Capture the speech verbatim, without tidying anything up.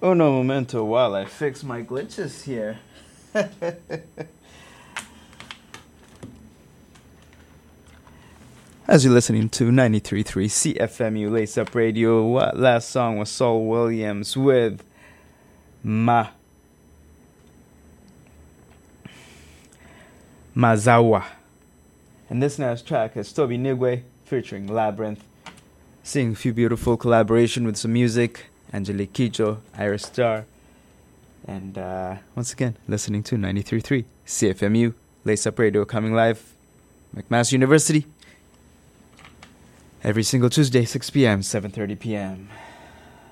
Oh no, momento, while I fix my glitches here. As you're listening to ninety-three point three C F M U Lace Up Radio, what last song was Saul Williams with Ma Mazawa. And this next track is Toby Nigwe featuring Labyrinth, singing a few beautiful collaboration with some music, Angelique Kijo, Iris Star, and uh, once again, listening to ninety-three point three C F M U Lace Up Radio, coming live McMaster University every single Tuesday, six p.m., seven thirty p.m.